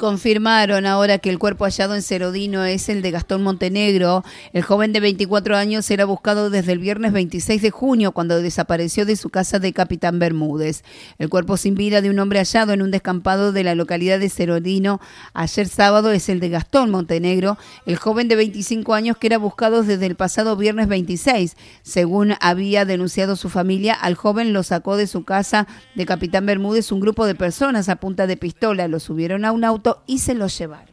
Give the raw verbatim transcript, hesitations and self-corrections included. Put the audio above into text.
Confirmaron ahora que el cuerpo hallado en Cerodino es el de Gastón Montenegro. El joven de veinticuatro años era buscado desde el viernes veintiséis de junio, cuando desapareció de su casa de Capitán Bermúdez. El cuerpo sin vida de un hombre hallado en un descampado de la localidad de Cerodino ayer sábado es el de Gastón Montenegro, el joven de veinticinco años que era buscado desde el pasado viernes veintiséis. Según había denunciado su familia, al joven lo sacó de su casa de Capitán Bermúdez un grupo de personas a punta de pistola, lo subieron a un auto y se lo llevaron.